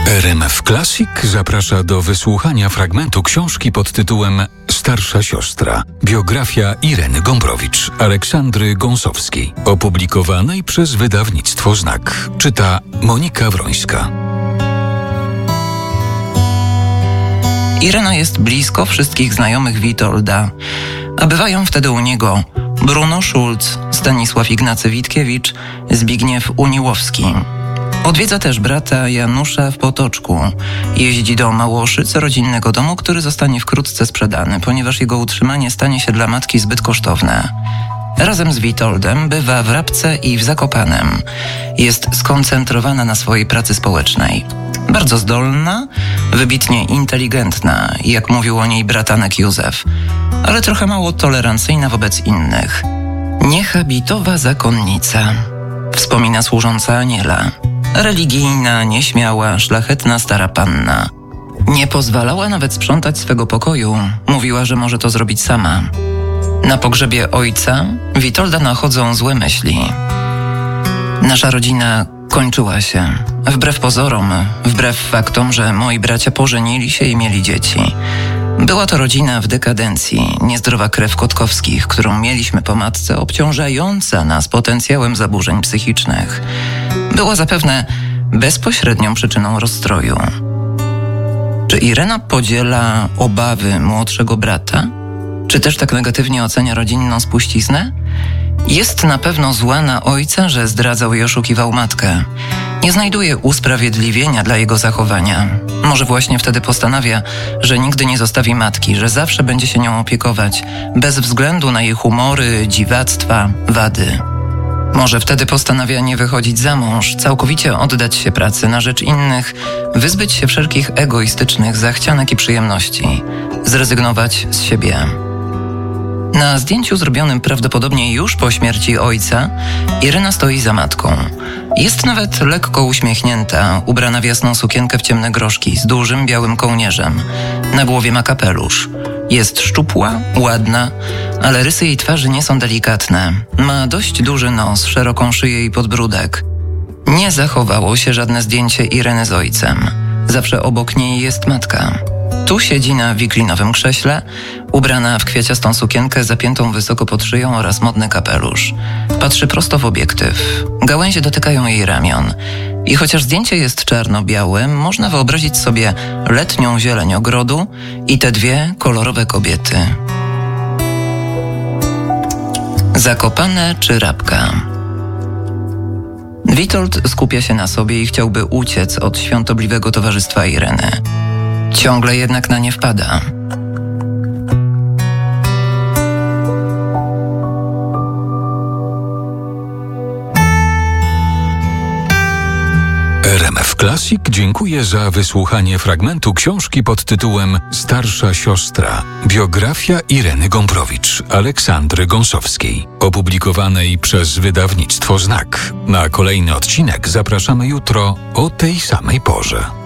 RMF Classic zaprasza do wysłuchania fragmentu książki pod tytułem Starsza siostra. Biografia Ireny Gombrowicz, Aleksandry Gąsowskiej, opublikowanej przez wydawnictwo Znak. Czyta Monika Wrońska. Irena jest blisko wszystkich znajomych Witolda, a bywają wtedy u niego Bruno Schulz, Stanisław Ignacy Witkiewicz, Zbigniew Uniłowski. Odwiedza też brata Janusza w Potoczku. Jeździ do Małoszyc, rodzinnego domu, który zostanie wkrótce sprzedany, ponieważ jego utrzymanie stanie się dla matki zbyt kosztowne. Razem z Witoldem bywa w Rabce i w Zakopanem. Jest skoncentrowana na swojej pracy społecznej. Bardzo zdolna, wybitnie inteligentna, jak mówił o niej bratanek Józef, ale trochę mało tolerancyjna wobec innych. Niehabitowa zakonnica, wspomina służąca Aniela. Religijna, nieśmiała, szlachetna stara panna. Nie pozwalała nawet sprzątać swego pokoju. Mówiła, że może to zrobić sama. Na pogrzebie ojca Witolda nachodzą złe myśli. Nasza rodzina kończyła się. Wbrew pozorom, wbrew faktom, że moi bracia pożenili się i mieli dzieci. Była to rodzina w dekadencji, niezdrowa krew Kotkowskich, którą mieliśmy po matce, obciążająca nas potencjałem zaburzeń psychicznych. Była zapewne bezpośrednią przyczyną rozstroju. Czy Irena podziela obawy młodszego brata? Czy też tak negatywnie ocenia rodzinną spuściznę? Jest na pewno zła na ojca, że zdradzał i oszukiwał matkę. Nie znajduje usprawiedliwienia dla jego zachowania. Może właśnie wtedy postanawia, że nigdy nie zostawi matki, że zawsze będzie się nią opiekować, bez względu na jej humory, dziwactwa, wady. Może wtedy postanawia nie wychodzić za mąż, całkowicie oddać się pracy na rzecz innych, wyzbyć się wszelkich egoistycznych zachcianek i przyjemności, zrezygnować z siebie. Na zdjęciu zrobionym prawdopodobnie już po śmierci ojca, Irena stoi za matką. Jest nawet lekko uśmiechnięta, ubrana w jasną sukienkę w ciemne groszki z dużym białym kołnierzem. Na głowie ma kapelusz. Jest szczupła, ładna, ale rysy jej twarzy nie są delikatne. Ma dość duży nos, szeroką szyję i podbródek. Nie zachowało się żadne zdjęcie Ireny z ojcem. Zawsze obok niej jest matka. Tu siedzi na wiklinowym krześle, ubrana w kwiaciastą sukienkę zapiętą wysoko pod szyją oraz modny kapelusz. Patrzy prosto w obiektyw. Gałęzie dotykają jej ramion. I chociaż zdjęcie jest czarno-białe, można wyobrazić sobie letnią zieleń ogrodu i te dwie kolorowe kobiety. Zakopane czy Rabka? Witold skupia się na sobie i chciałby uciec od świątobliwego towarzystwa Ireny. Ciągle jednak na nie wpada. RMF Classic dziękuję za wysłuchanie fragmentu książki pod tytułem Starsza siostra. Biografia Ireny Gombrowicz, Aleksandry Gąsowskiej, opublikowanej przez wydawnictwo Znak. Na kolejny odcinek zapraszamy jutro o tej samej porze.